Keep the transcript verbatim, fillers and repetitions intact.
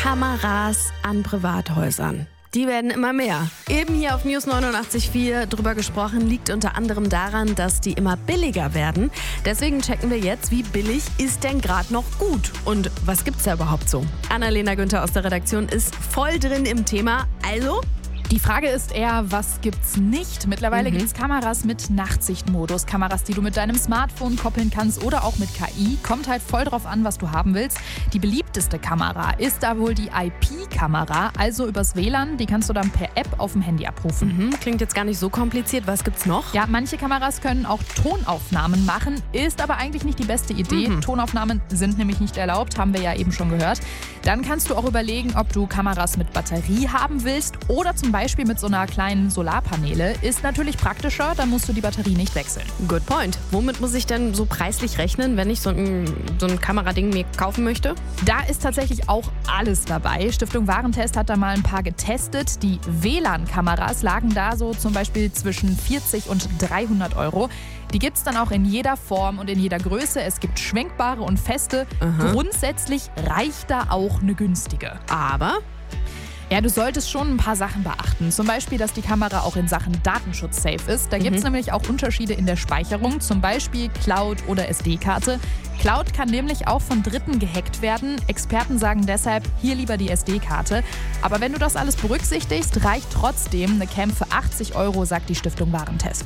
Kameras an Privathäusern. Die werden immer mehr. Eben hier auf News neunundachtzig Komma vier drüber gesprochen, liegt unter anderem daran, dass die immer billiger werden. Deswegen checken wir jetzt, wie billig ist denn gerade noch gut und was gibt's da überhaupt so? Annalena Günther aus der Redaktion ist voll drin im Thema. Also, die Frage ist eher, was gibt's nicht? Mittlerweile Mhm. gibt's Kameras mit Nachtsichtmodus, Kameras, die du mit deinem Smartphone koppeln kannst oder auch mit K I. Kommt halt voll drauf an, was du haben willst. Die beliebteste Kamera ist da wohl die I P-Kamera, also übers W L A N. Die kannst du dann per App auf dem Handy abrufen. Mhm, klingt jetzt gar nicht so kompliziert. Was gibt's noch? Ja, manche Kameras können auch Tonaufnahmen machen, ist aber eigentlich nicht die beste Idee. Mhm. Tonaufnahmen sind nämlich nicht erlaubt, haben wir ja eben schon gehört. Dann kannst du auch überlegen, ob du Kameras mit Batterie haben willst oder zum Beispiel mit so einer kleinen Solarpaneele. Ist natürlich praktischer, dann musst du die Batterie nicht wechseln. Good point. Womit muss ich denn so preislich rechnen, wenn ich so ein, so ein Kamerading mir kaufen möchte? Da ist tatsächlich auch alles dabei. Stiftung Warentest hat da mal ein paar getestet. Die W L A N-Kameras lagen da so zum Beispiel zwischen vierzig und dreihundert Euro. Die gibt es dann auch in jeder Form und in jeder Größe. Es gibt schwenkbare und feste. Aha. Grundsätzlich reicht da auch eine günstige. Aber Ja, du solltest schon ein paar Sachen beachten. Zum Beispiel, dass die Kamera auch in Sachen Datenschutz safe ist. Da gibt es Mhm. nämlich auch Unterschiede in der Speicherung, zum Beispiel Cloud oder S D-Karte. Cloud kann nämlich auch von Dritten gehackt werden. Experten sagen deshalb, hier lieber die S D-Karte. Aber wenn du das alles berücksichtigst, reicht trotzdem eine Cam für achtzig Euro, sagt die Stiftung Warentest.